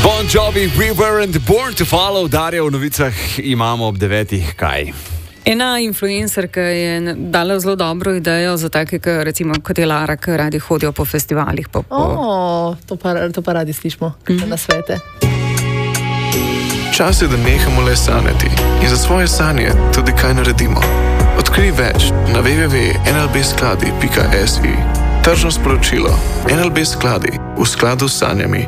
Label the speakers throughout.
Speaker 1: Bon Jovi, We Weren't Born to Follow. Darja, v novicah imamo ob 9. kaj?
Speaker 2: Ena influencerka je dala zelo dobro idejo za take, recimo, kot je Lara, ki radi hodijo po festivalih.
Speaker 3: To pa radi slišimo, na svete.
Speaker 4: Čas je, da nehamo le sanjati in za svoje sanje tudi kaj naredimo. Odkrij več na www.nlbskladi.si. Tržno sporočilo. NLB Skladi, v skladu s sanjami.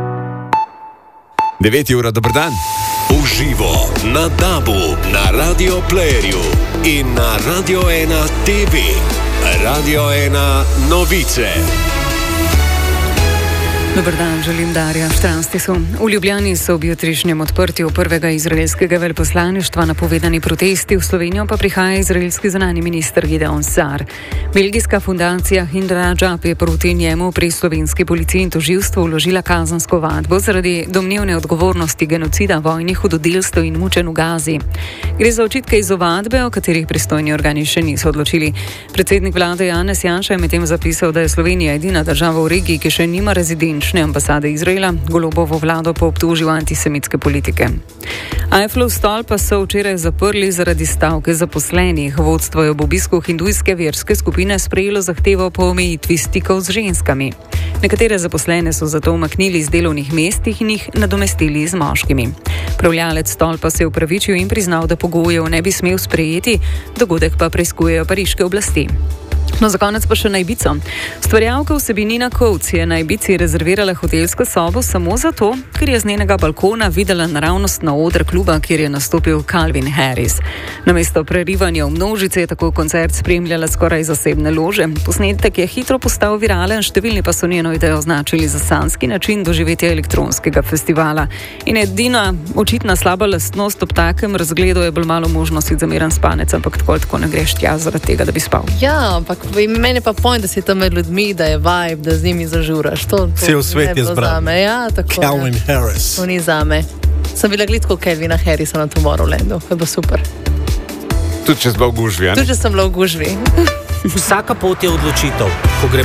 Speaker 1: 9 ura, dober dan.
Speaker 5: Uživo na DAB-u, na Radio Playerju in na Radio 1 TV. Radio 1 novice.
Speaker 2: Dober dan, želim Darja Štranstisu. V Ljubljani so ob jutrišnjem odprtju prvega izraelskega veleposlaništva napovedani protesti, v Slovenijo pa prihaja izraelski zunanji minister Gideon Saar. Belgijska fundacija Hind Rajab je proti njemu pri slovenski policiji in tožilstvu vložila kazensko ovadbo zaradi domnevne odgovornosti genocida, vojnih hudodelstev in mučenj v Gazi. Gre za očitke iz ovadbe, o katerih pristojni organi še niso odločili. Predsednik vlade Janez Janša je medtem zapisal, da je Slovenija edina država v regiji, ki še nima rezidenčne ambasade Izraela, Golobovo vlado pa obtožil antisemitske politike. Eifflov stolp pa so včeraj zaprli zaradi stavke zaposlenih. Vodstvo je ob obisku hindujske verske skupine sprejelo zahtevo po omejitvi stikov z ženskami. Nekatere zaposlene so zato umaknili z delovnih mest in jih nadomestili z moškimi. Upravljavec stolpa se je opravičil in priznal, da pogojev ne bi smel sprejeti, dogodek pa preiskujejo pariške oblasti. No, za konec pa še na Ibico. Ustvarjalka vsebinina Kovc je na Ibici rezervirala hotelsko sobo samo zato, ker je z njenega balkona videla naravnost na oder kluba, kjer je nastopil Calvin Harris. Namesto prerivanja v množice je tako koncert spremljala skoraj zasebne lože. Posnetek je hitro postal viralen, številni pa so njeno idejo označili za sanjski način doživetja elektronskega festivala. In edina očitna slaba lastnost ob takem razgledu je bolj malo možnosti za miren spanec, ampak tako ne greš tja zaradi tega, da bi spal.
Speaker 3: Ja, ampak meni pa point, da si tam med ljudmi, da je vibe, da z njimi zažuraš.
Speaker 6: Cel svet je zbran.
Speaker 3: Ja, tako.
Speaker 6: Calvin Harris.
Speaker 3: To ni zame. Sem bila glitko Calvina Harrisa na Tomorrowlandu. To je bilo super.
Speaker 1: Tudi če si bila v gužvi,
Speaker 3: Tudi če sem bila v gužvi.
Speaker 6: Vsaka pot je odločitev. Ko gremo